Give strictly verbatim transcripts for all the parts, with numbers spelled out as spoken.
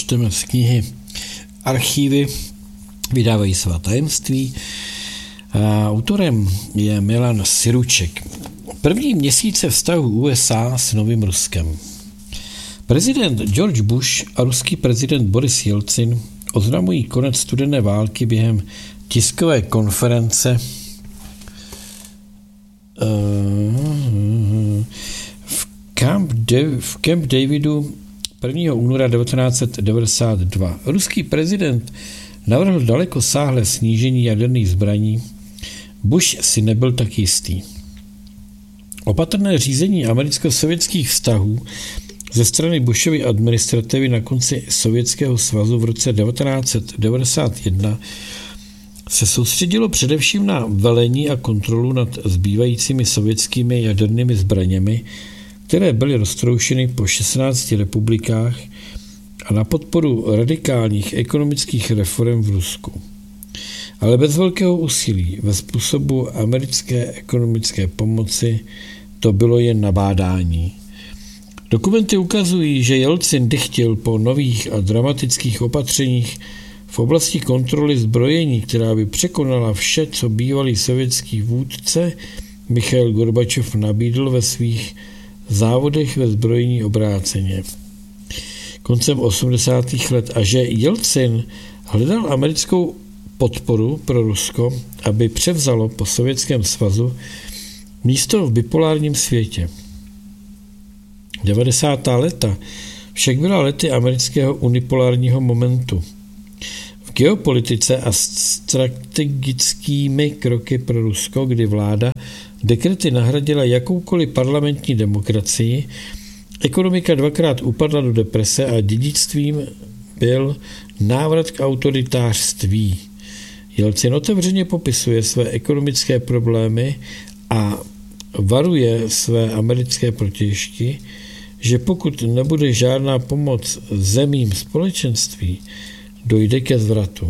čteme z knihy Archívy, vydávají svá tajemství. A autorem je Milan Siruček. První měsíce vztahu U S A s Novým Ruskem. Prezident George Bush a ruský prezident Boris Jelcin oznamují konec studené války během tiskové konference v Camp, Dav- v Camp Davidu prvního února devatenáct set devadesát dva. Ruský prezident navrhl dalekosáhlé snížení jaderných zbraní. Bush si nebyl tak jistý. Opatrné řízení americko-sovětských vztahů ze strany Bushovy administrativy na konci Sovětského svazu v roce devatenáct set devadesát jedna se soustředilo především na velení a kontrolu nad zbývajícími sovětskými jadernými zbraněmi, které byly roztroušeny po šestnácti republikách, a na podporu radikálních ekonomických reform v Rusku. Ale bez velkého úsilí ve způsobu americké ekonomické pomoci to bylo jen nabádání. Dokumenty ukazují, že Jelcin dychtil po nových a dramatických opatřeních v oblasti kontroly zbrojení, která by překonala vše, co bývalý sovětský vůdce Michail Gorbačov nabídl ve svých závodech ve zbrojení obráceně koncem osmdesátých let, a že Jelcin hledal americkou podporu pro Rusko, aby převzalo po Sovětském svazu místo v bipolárním světě. devadesátá léta však byla lety amerického unipolárního momentu. V geopolitice a strategickými kroky pro Rusko, kdy vláda dekrety nahradila jakoukoliv parlamentní demokracii, ekonomika dvakrát upadla do deprese a dědictvím byl návrat k autoritářství. Jelcin otevřeně popisuje své ekonomické problémy a varuje své americké protějšky, že pokud nebude žádná pomoc zemím společenství, dojde ke zvratu.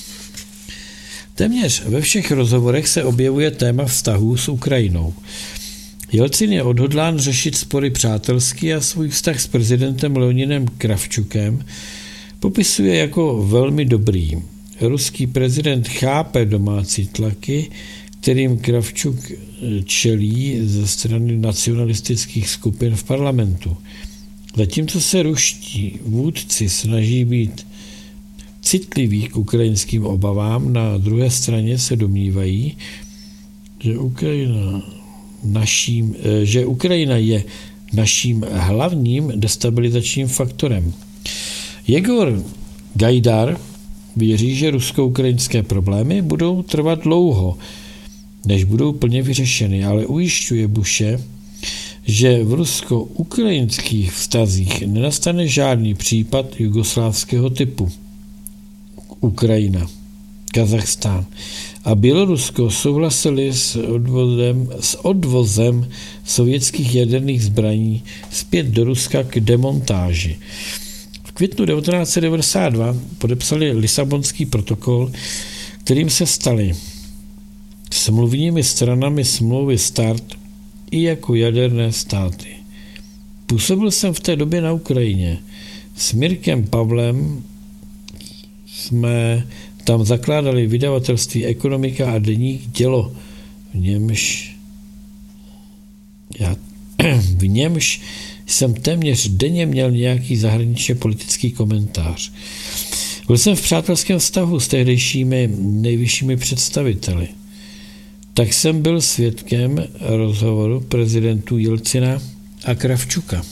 Téměř ve všech rozhovorech se objevuje téma vztahů s Ukrajinou. Jelcin je odhodlán řešit spory přátelsky a svůj vztah s prezidentem Leonidem Kravčukem popisuje jako velmi dobrý. Ruský prezident chápe domácí tlaky, kterým Kravčuk čelí ze strany nacionalistických skupin v parlamentu. Zatímco se ruští vůdci snaží být citliví k ukrajinským obavám, na druhé straně se domnívají, že Ukrajina, naším, že Ukrajina je naším hlavním destabilizačním faktorem. Jegor Gajdar věří, že rusko-ukrajinské problémy budou trvat dlouho, než budou plně vyřešeny, ale ujišťuje Bushe, že v rusko-ukrajinských vztazích nenastane žádný případ jugoslávského typu. Ukrajina, Kazachstán a Bělorusko souhlasili s odvozem, s odvozem sovětských jaderných zbraní zpět do Ruska k demontáži. V květnu devatenáct set devadesát dva podepsali Lisabonský protokol, kterým se stali smluvními stranami smlouvy START i jako jaderné státy. Působil jsem v té době na Ukrajině. S Mirkem Pavlem jsme tam zakládali vydavatelství Ekonomika a deník Dělo, v němž, já, v němž jsem téměř denně měl nějaký zahraničně politický komentář. Byl jsem v přátelském vztahu s tehdejšími nejvyššími představiteli. Tak jsem byl svědkem rozhovoru prezidentů Jelcina a Kravčuka.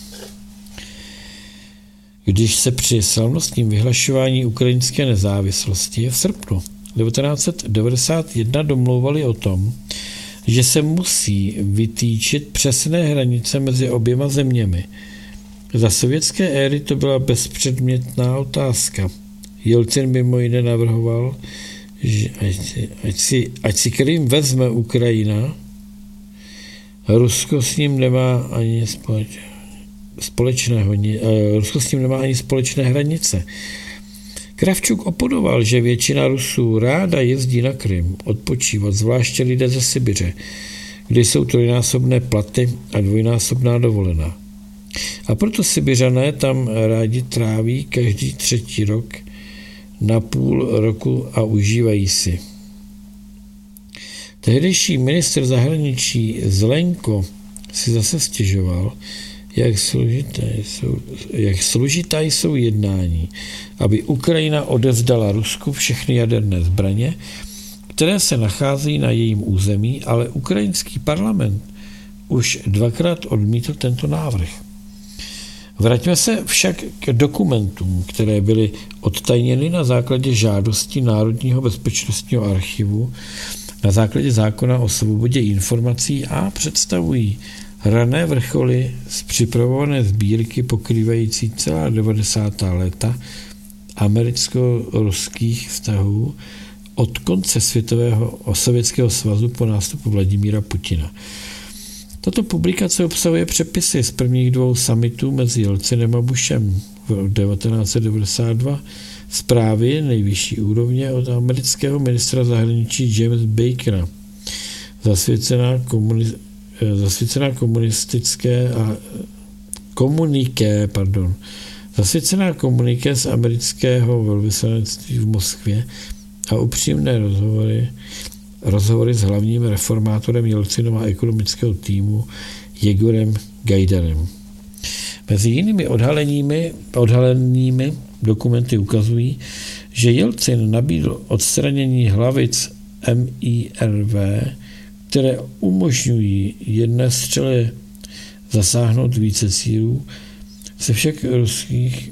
Když se při slavnostním vyhlašování ukrajinské nezávislosti v srpnu devatenáct set devadesát jedna domlouvali o tom, že se musí vytýčit přesné hranice mezi oběma zeměmi. Za sovětské éry to byla bezpředmětná otázka. Jelcin mimo jiné navrhoval, že ať si, ať si, ať si Krym vezme Ukrajina, Rusko s ním nemá ani společného, Rusko s ním nemá ani společné hranice. Kravčuk oponoval, že většina Rusů ráda jezdí na Krym odpočívat, zvláště lidé ze Sibiře, kde jsou trojnásobné platy a dvojnásobná dovolená. A proto Sibiřané tam rádi tráví každý třetí rok na půl roku a užívají si. Tehdejší ministr zahraničí Zelenko si zase stěžoval, jak složité jsou, jak složitá jsou jednání, aby Ukrajina odevzdala Rusku všechny jaderné zbraně, které se nacházejí na jejím území, ale ukrajinský parlament už dvakrát odmítl tento návrh. Vraťme se však k dokumentům, které byly odtajněny na základě žádosti Národního bezpečnostního archivu, na základě zákona o svobodě informací a představují rané vrcholy z připravované sbírky pokrývající celá devadesátá léta americko-ruských vztahů od konce světového sovětského svazu po nástupu Vladimíra Putina. Tato publikace obsahuje přepisy z prvních dvou summitů mezi Jelcinem a Bushem v devatenáct set devadesát dva, zprávy nejvyšší úrovně od amerického ministra zahraničí James Bakera, zasvěcená, komuni- zasvěcená komunistické a komuniké, pardon, zasvěcená komuniké z amerického velvyslanectví v Moskvě a upřímné rozhovory, rozhovory s hlavním reformátorem Jelcinova ekonomického týmu Jegorem Gajdarem. Mezi jinými odhaleními, odhalenými dokumenty ukazují, že Jelcin nabídl odstranění hlavic M I R V, které umožňují jedné střele zasáhnout více cílů, se všech ruských,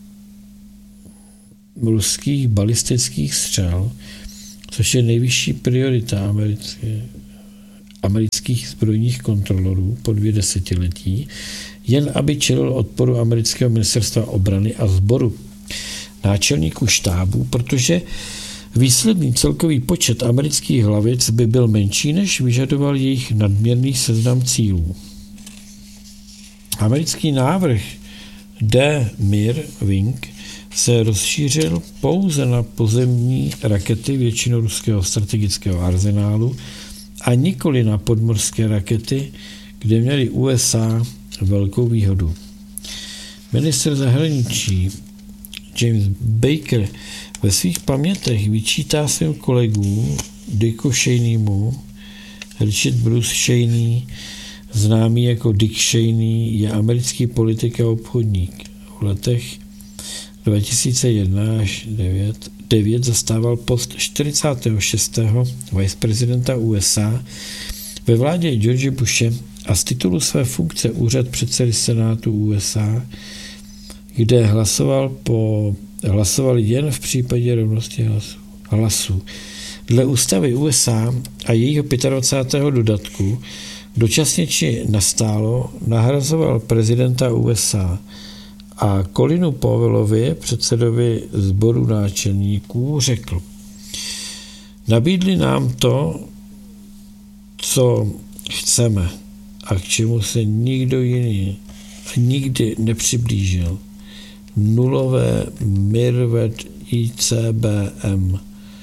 ruských balistických střel, což je nejvyšší priorita americké, amerických zbrojních kontrolorů po dvě desetiletí, jen aby čelil odporu amerického ministerstva obrany a sboru náčelníků štábů, protože výsledný celkový počet amerických hlavic by byl menší, než vyžadoval jejich nadměrný seznam cílů. Americký návrh D. Mir Wing se rozšířil pouze na pozemní rakety většinou ruského strategického arzenálu a nikoli na podmořské rakety, kde měly U S A velkou výhodu. Ministr zahraničí James Baker ve svých pamětech vyčítá svým kolegům Dicku Cheneymu, Richard Bruce Cheney, známý jako Dick Cheney, je americký politik a obchodník. V letech dva tisíce jedna až dva tisíce devět zastával post čtyřicátého šestého viceprezidenta U S A ve vládě George Bushe a z titulu své funkce úřad předsedy Senátu U S A, kde hlasoval, po, hlasoval jen v případě rovnosti hlasů. Dle ústavy U S A a jejího dvacátého pátého dodatku dočasně či nastálo nahrazoval prezidenta U S A a Colinu Powellovi, předsedovi sboru náčelníků, řekl: nabídli nám to, co chceme a k čemu se nikdo jiný nikdy nepřiblížil. Nulové Mirvet I C B M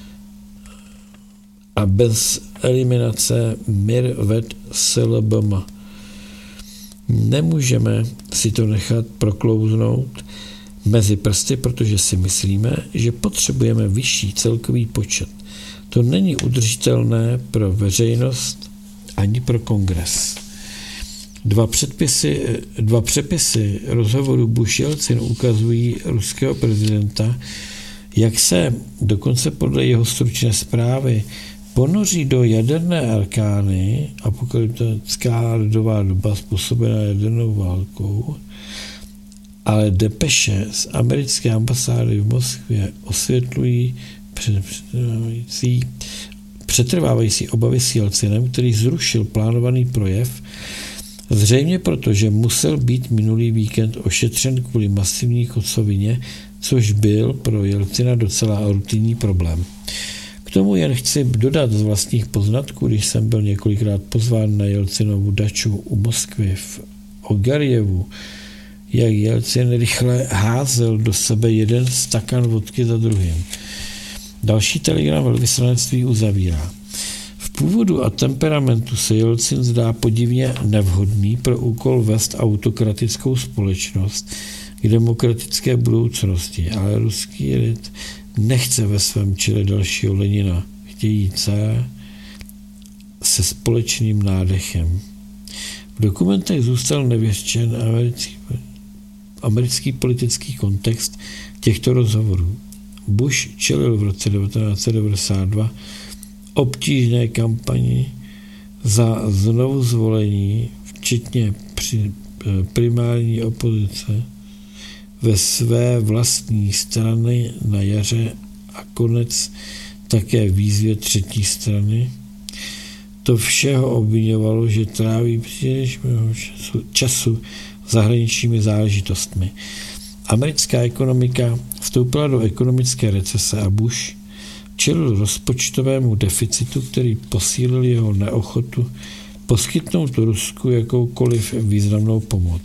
a bez eliminace Mirvet S L B M. Nemůžeme si to nechat proklouznout mezi prsty, protože si myslíme, že potřebujeme vyšší celkový počet. To není udržitelné pro veřejnost ani pro kongres. Dva, předpisy, dva přepisy rozhovoru Bush-Jelcin ukazují ruského prezidenta, jak se, dokonce podle jeho stručné zprávy, ponoří do jaderné arkány, apokalyptická ledová doba způsobená jadernou válkou, ale depeše z americké ambasády v Moskvě osvětlují přetrvávající, přetrvávající obavy s Jelcinem, který zrušil plánovaný projev, zřejmě proto, že musel být minulý víkend ošetřen kvůli masivní kocovině, což byl pro Jelcina docela rutinní problém. K tomu jen chci dodat z vlastních poznatků, když jsem byl několikrát pozván na Jelcinovu daču u Moskvy v Ogarjevu, jak Jelcin rychle házel do sebe jeden stakan vodky za druhým. Další telegram velvyslanectví uzavírá. V původu a temperamentu se Jelcin zdá podivně nevhodný pro úkol vést autokratickou společnost k demokratické budoucnosti, ale ruský lid nechce ve svém čele dalšího Lenina, chtějí cara se společným nádechem. V dokumentech zůstal nevyřčen americký, americký politický kontext těchto rozhovorů. Bush čelil v roce devatenáct set devadesát dva obtížné kampani za znovu zvolení, včetně při, primární opozice, ve své vlastní strany na jaře a konec také výzvě třetí strany. To všeho obviňovalo, že tráví příliš času, času zahraničními záležitostmi. Americká ekonomika vstoupila do ekonomické recese a Bush čelil rozpočtovému deficitu, který posílil jeho neochotu poskytnout Rusku jakoukoliv významnou pomoc.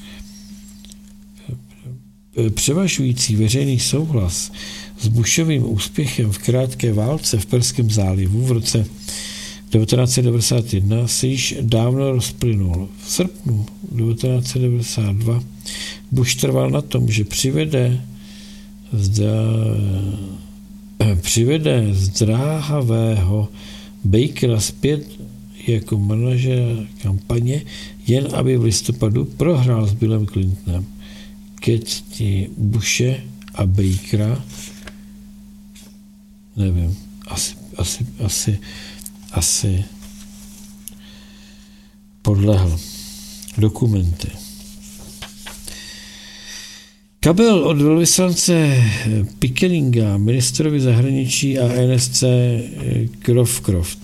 Převažující veřejný souhlas s Bushovým úspěchem v krátké válce v Perském zálivu v roce devatenáct set devadesát jedna se již dávno rozplynul. V srpnu devatenáct set devadesát dva Bush trval na tom, že přivede zdá, přivede zdráhavého Bakera zpět jako manažera kampaně, jen aby v listopadu prohrál s Billem Clintonem. Ke cti Bushe a Bakera, nevím, asi, asi, asi, asi podlehl. Dokumenty. Kabel od velvyslance Pickeringa, ministrovi zahraničí a N S C Crowcroft.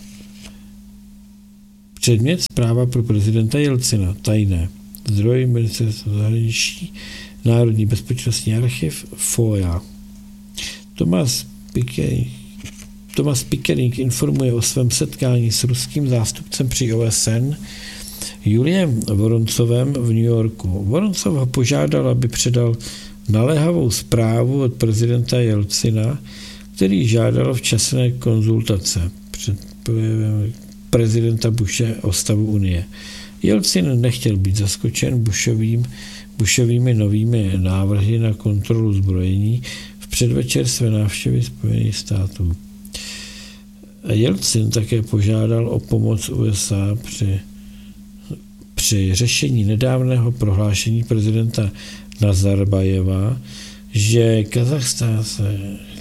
Předmět zpráva pro prezidenta Jelcina, tajné. Zdroj ministerstva zahraničí, Národní bezpečnostní archiv, F O I A. Thomas Pickering, Thomas Pickering informuje o svém setkání s ruským zástupcem při O S N Juliem Voroncovem v New Yorku. Voroncov ho požádal, aby předal naléhavou zprávu od prezidenta Jelcina, který žádal včasné konzultace před projevem prezidenta Bushe o stavu Unie. Jelcin nechtěl být zaskočen Bushovým, Bushovými novými návrhy na kontrolu zbrojení v předvečer své návštěvy Spojených států. Jelcin také požádal o pomoc U S A při, při řešení nedávného prohlášení prezidenta Nazarbajeva, že Kazachstán, se,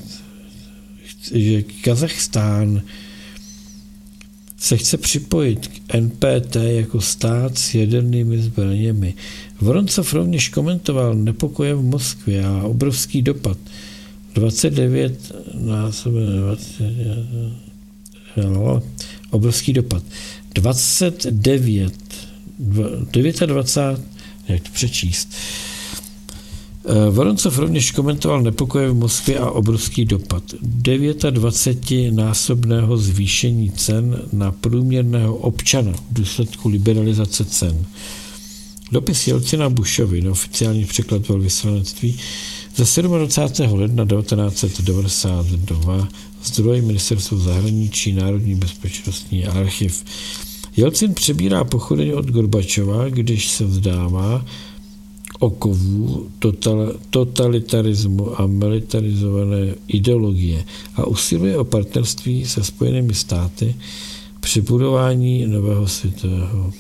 že Kazachstán se chce připojit k N P T jako stát s jadernými zbraněmi. Voroncov rovněž komentoval nepokoje v Moskvě a obrovský dopad. dvacet devět násobně dvacet, no, obrovský dopad. dvacet devět, dvacet devět, jak to přečíst. Voroncov rovněž komentoval nepokoje v Moskvě a obrovský dopad dvacetdevětinásobného zvýšení cen na průměrného občana v důsledku liberalizace cen. Dopis Jelcina Bushovi, neoficiální překlad velvyslanectví, ze dvacátého sedmého ledna devatenáct set devadesát dva, zdroj ministerstva zahraničí, Národní bezpečnostní archiv. Jelcin přebírá pochodeň od Gorbačova, když se vzdává okovů total, totalitarismu a militarizované ideologie a usiluje o partnerství se Spojenými státy při budování nového světového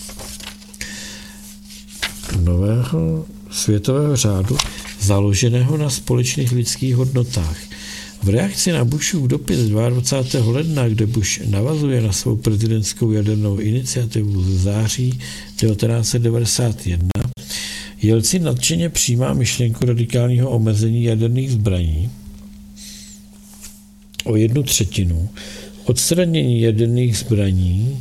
nového světového řádu založeného na společných lidských hodnotách. V reakci na Bushův dopis dvacátého druhého ledna, kde Bush navazuje na svou prezidentskou jadernou iniciativu ze září devatenáct set devadesát jedna, Jelcin nadšeně přijímá myšlenku radikálního omezení jaderných zbraní o jednu třetinu, odstranění jaderných zbraní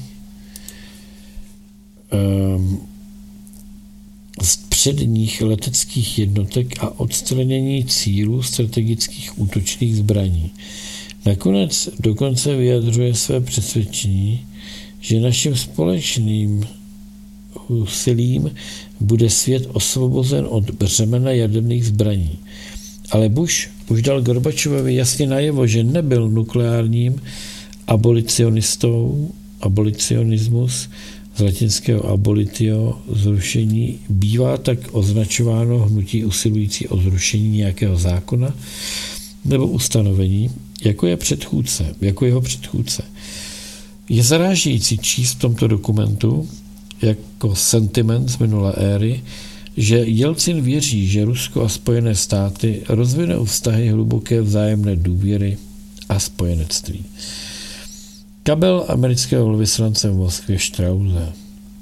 um, z předních leteckých jednotek a odstranění cílů strategických útočných zbraní. Nakonec dokonce vyjadřuje své přesvědčení, že naším společným úsilím bude svět osvobozen od břemena jaderných zbraní. Ale Bush už dal Gorbačovovi jasně najevo, že nebyl nukleárním abolicionistou, abolicionismus z latinského abolitio, zrušení, bývá tak označováno hnutí usilující o zrušení nějakého zákona nebo ustanovení, jako je předchůdce, jako jeho předchůdce. Je zarážející číst v tomto dokumentu jako sentiment z minulé éry, že Jelcin věří, že Rusko a Spojené státy rozvinou vztahy hluboké vzájemné důvěry a spojenectví. Kabel amerického velvyslance v Moskvě Strause.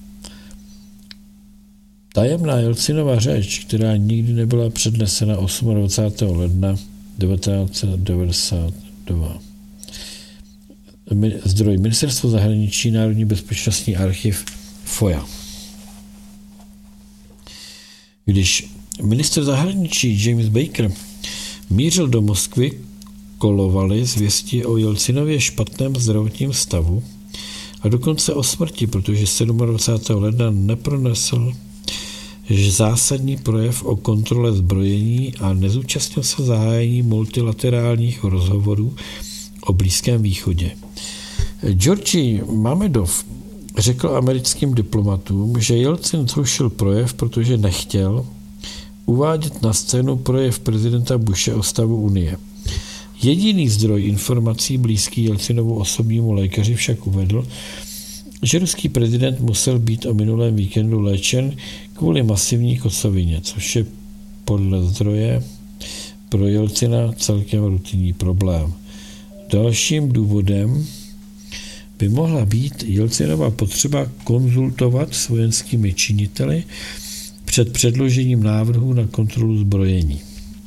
Tajemná Jelcinova řeč, která nikdy nebyla přednesena dvacátého osmého ledna devatenáct set devadesát dva. Zdroj Ministerstvo zahraničí, Národní bezpečnostní archiv F O I A. Když ministr zahraničí James Baker mířil do Moskvy, kolovaly zvěsti o Jelcinově špatném zdravotním stavu a dokonce o smrti, protože dvacátého sedmého ledna nepronesl zásadní projev o kontrole zbrojení a nezúčastnil se zahájení multilaterálních rozhovorů o Blízkém východě. Georgi Mamedov řekl americkým diplomatům, že Jelcin zrušil projev, protože nechtěl uvádět na scénu projev prezidenta Bushe o stavu Unie. Jediný zdroj informací blízký Jelcinovu osobnímu lékaři však uvedl, že ruský prezident musel být o minulém víkendu léčen kvůli masivní kocovině, což je podle zdroje pro Jelcina celkem rutinní problém. Dalším důvodem by mohla být Jelcinova potřeba konzultovat s vojenskými činiteli před předložením návrhu na kontrolu zbrojení.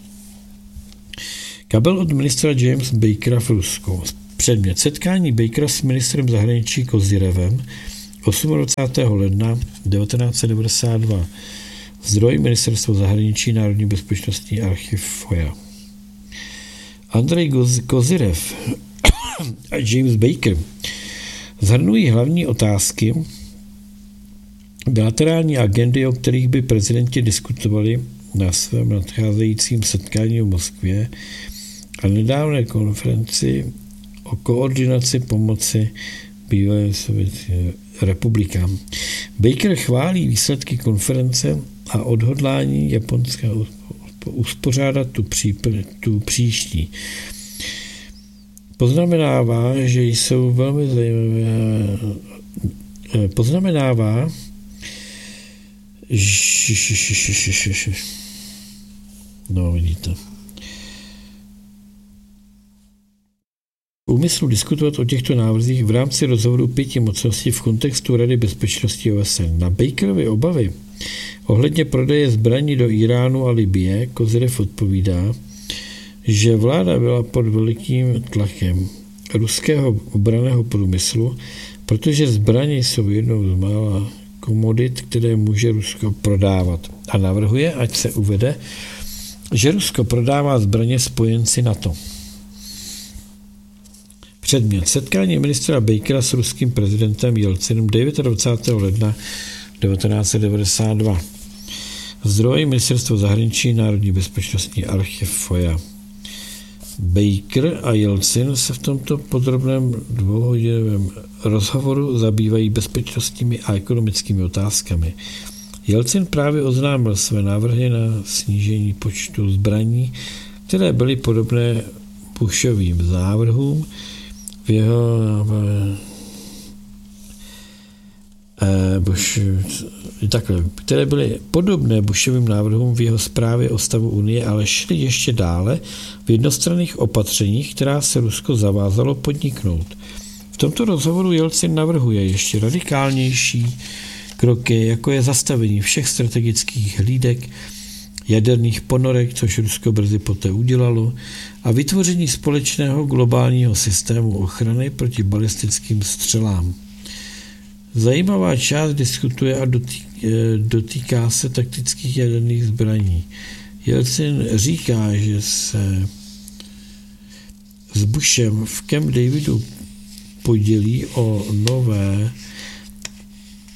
Kabel od ministra James Bakera v Rusku. Předmět setkání Bakera s ministrem zahraničí Kozyrevem dvacátého osmého ledna devatenáct set devadesát dva. Zdroj Ministerstvo zahraničí, Národní bezpečnostní archiv F O I A. Andrej Kozyrev a James Baker shrnují hlavní otázky bilaterální agendy, o kterých by prezidenti diskutovali na svém nadcházejícím setkání v Moskvě a nedávné konferenci o koordinaci pomoci bývalým sovětským republikám. Baker chválí výsledky konference a odhodlání Japonska uspořádat tu, přípr- tu příští. Poznamenává, že jsou velmi zajímavé. Poznamenává, že... No, vidíte. Úmyslu diskutovat o těchto návrzích v rámci rozhovoru pěti mocností v kontextu Rady bezpečnosti O S N. Na Bakerovy obavy ohledně prodeje zbraní do Iránu a Libye Kozyrev odpovídá, že vláda byla pod velikým tlakem ruského obranného průmyslu, protože zbraně jsou jednou z mála komodit, které může Rusko prodávat. A navrhuje, ať se uvede, že Rusko prodává zbraně spojenci NATO. Předmět setkání ministra Bakera s ruským prezidentem Jelcinem dvacátého devátého ledna devatenáct set devadesát dva. Zdroj Ministerstvo zahraničí, Národní bezpečnostní archiv F O I A. Baker a Jelcin se v tomto podrobném dvouhodinovém rozhovoru zabývají bezpečnostními a ekonomickými otázkami. Jelcin právě oznámil své návrhy na snížení počtu zbraní, které byly podobné Bushovým návrhům v jeho eh, Bush, takhle, které byly podobné Bushovým návrhům v jeho zprávě o stavu Unie, ale šly ještě dále v jednostranných opatřeních, která se Rusko zavázalo podniknout. V tomto rozhovoru Jelcin navrhuje ještě radikálnější kroky, jako je zastavení všech strategických hlídek, jaderných ponorek, což Rusko brzy poté udělalo, a vytvoření společného globálního systému ochrany proti balistickým střelám. Zajímavá část diskutuje a dotýká se taktických jaderných zbraní. Jelcin říká, že se s Bushem v Camp Davidu podělí o nové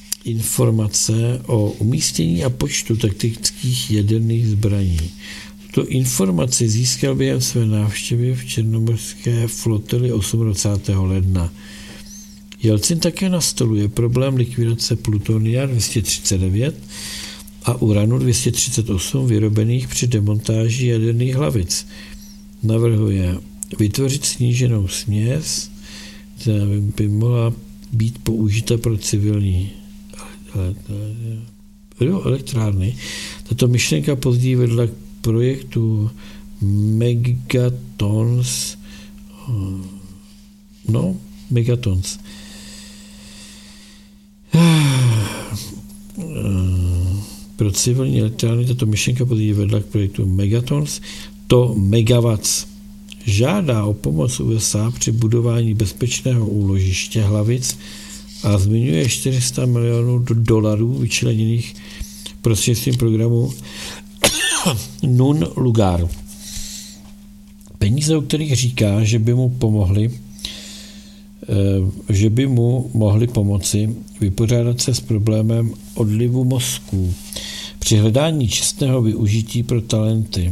informace o umístění a počtu taktických jaderných zbraní. Tuto informaci získal během své návštěvy v černomorské flotily dvacátého osmého ledna. Jelcin také nastoluje problém likvidace plutonia dvě stě třicet devět a uranu dvě stě třicet osm vyrobených při demontáži jaderných hlavic. Navrhuje vytvořit sníženou směs, která by mohla být použita pro civilní elektrárny. Tato myšlenka později vedla k projektu Megatons, no, Megatons. Pro civilní elektrárny tato myšlenka později vedla k projektu Megatons, to megawatts. Žádá o pomoc U S A při budování bezpečného úložiště hlavic a zmiňuje čtyři sta milionů dolarů vyčleněných prostřednictvím programu Nun Lugar. Peníze, o kterých říká, že by mu pomohli, že by mu mohli pomoci vypořádat se s problémem odlivu mozků při hledání čistého využití pro talenty.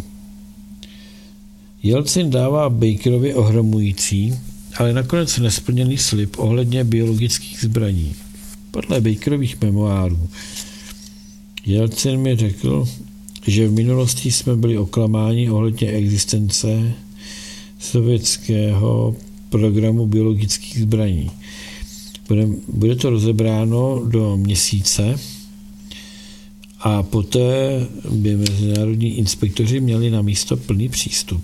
Jelcin dává Bakerovi ohromující, ale nakonec nesplněný slib ohledně biologických zbraní. Podle Bakerových memoárů Jelcin mi řekl, že v minulosti jsme byli oklamáni ohledně existence sovětského programu biologických zbraní. Bude, bude to rozebráno do měsíce a poté by mezinárodní inspektoři měli na místo plný přístup.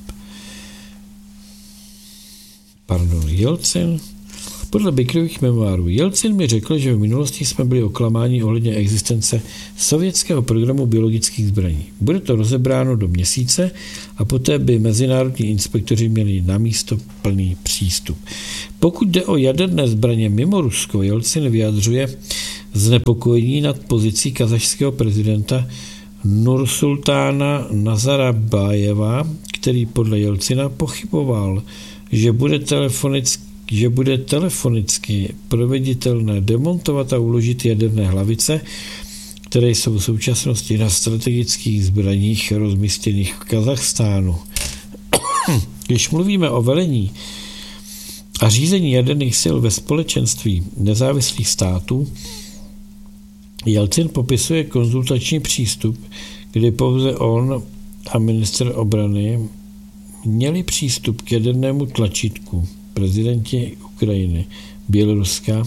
Pardon, Jelcin. Podle Bakerových memoárů Jelcin mi řekl, že v minulosti jsme byli oklamáni ohledně existence sovětského programu biologických zbraní. Bude to rozebráno do měsíce a poté by mezinárodní inspektoři měli na místo plný přístup. Pokud jde o jaderné zbraně mimo Rusko, Jelcin vyjadřuje znepokojení nad pozicí kazašského prezidenta Nursultána Nazarbájeva, který podle Jelcina pochyboval, že bude telefonicky, že bude telefonicky proveditelné demontovat a uložit jaderné hlavice, které jsou v současnosti na strategických zbraních rozmístěných v Kazachstánu. Když mluvíme o velení a řízení jaderných sil ve společenství nezávislých států, Jelcin popisuje konzultační přístup, kdy pouze on a ministr obrany měli přístup k jadernému tlačítku. Prezidenti Ukrajiny, Běloruska,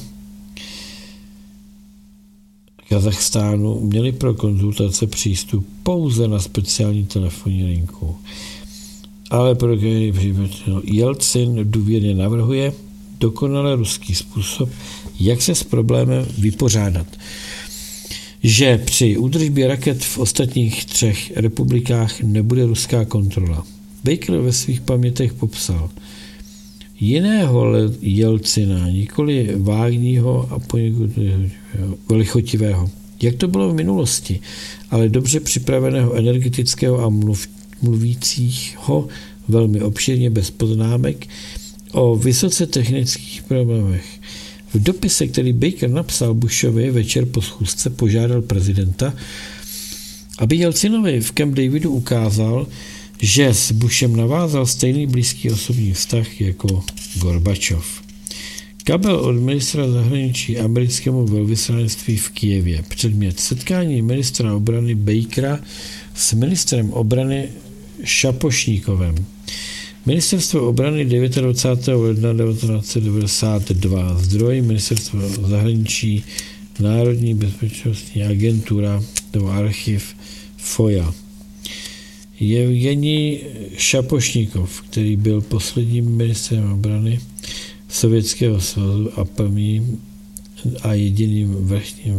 Kazachstánu měli pro konzultace přístup pouze na speciální telefonní linku. Ale pro každý případ Jelcin důvěrně navrhuje dokonale ruský způsob, jak se s problémem vypořádat. Že při údržbě raket v ostatních třech republikách nebude ruská kontrola. Baker ve svých pamětech popsal jiného Jelcina, nikoli vágního a poněkud velichotivého, jak to bylo v minulosti, ale dobře připraveného energetického a mluv, mluvícího velmi obšírně bez poznámek o vysoce technických problémech. V dopise, který Baker napsal Bushovi večer po schůzce, požádal prezidenta, aby Jelcinovi v Camp Davidu ukázal, že s Bushem navázal stejný blízký osobní vztah jako Gorbačov. Kabel od ministra zahraničí americkému velvyslanectví v Kyjevě. Předmět setkání ministra obrany Bakera s ministrem obrany Šapošníkovem. Ministerstvo obrany dvacátého devátého ledna devatenáct set devadesát dva. Zdroj Ministerstvo zahraničí, Národní bezpečnostní agentura nebo archiv F O I A. Evgenij Šapošníkov, který byl posledním ministrem obrany Sovětského svazu a prvním a jediným vrchním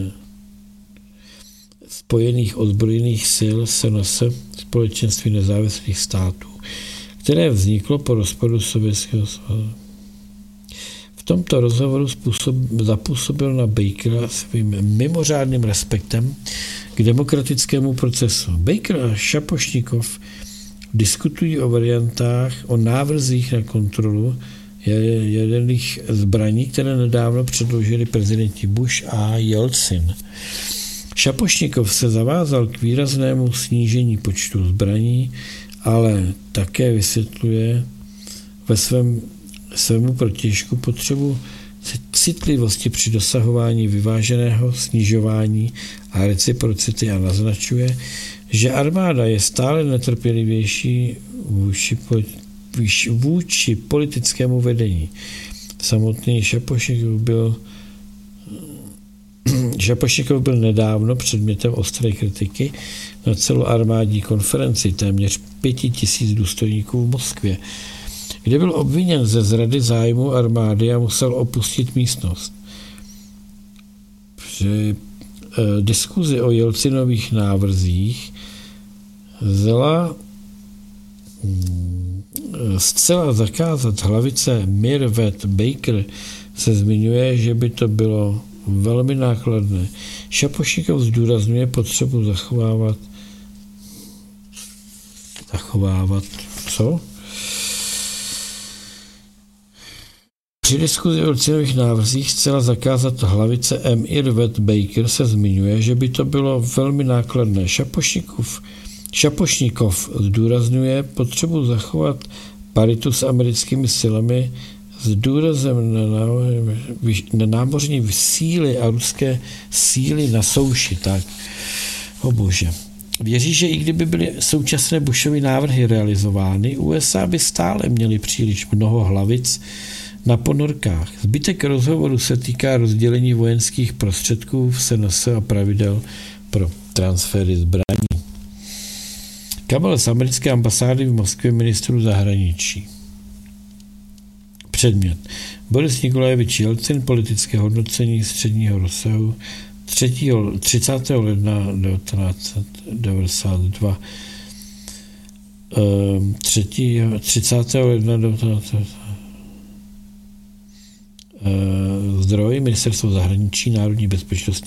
spojených ozbrojených sil S N S, Společenství nezávislých států, které vzniklo po rozpadu Sovětského svazu. V tomto rozhovoru způsob, zapůsobil na Bakera svým mimořádným respektem k demokratickému procesu. Baker a Šapošníkov diskutují o variantách, o návrzích na kontrolu jaderných zbraní, které nedávno předložili prezidenti Bush a Jelcin. Šapošníkov se zavázal k výraznému snížení počtu zbraní, ale také vysvětluje ve svém svému protějšku potřebu citlivosti při dosahování vyváženého snižování a reciprocity a naznačuje, že armáda je stále netrpělivější vůči, vůči politickému vedení. Samotný Šapošnikov byl, Šapošnikov byl nedávno předmětem ostré kritiky na celoarmádní konferenci téměř pěti tisíc důstojníků v Moskvě, kde byl obviněn ze zrady zájmu armády a musel opustit místnost. Při eh, diskuzi o Jelcinových návrzích zela hm, zcela zakázat hlavice Mirvet Baker se zmiňuje, že by to bylo velmi nákladné. Šapošnikov zdůrazňuje potřebu zachovávat zachovávat co? Při diskuzi o Jelcinových návrzích zcela zakázat hlavice M. Irvet Baker se zmiňuje, že by to bylo velmi nákladné. Šapošnikov, Šapošnikov zdůrazňuje potřebu zachovat paritu s americkými silami s důrazem na, na, na námořní síly a ruské síly na souši. Tak, o bože. Věří, že i kdyby byly současné Bushovy návrhy realizovány, U S A by stále měly příliš mnoho hlavic na ponorkách. Zbytek rozhovoru se týká rozdělení vojenských prostředků v S N S a pravidel pro transfery zbraní. Kabel z americké ambasády v Moskvě ministru zahraničí. Předmět. Boris Nikolajevič Jelcin, politické hodnocení středního rozsahu třicátého ledna devatenáct set devadesát dva. třicátého ledna devatenáct set Zdroj Ministerstvo zahraničí, národní bezpečnostní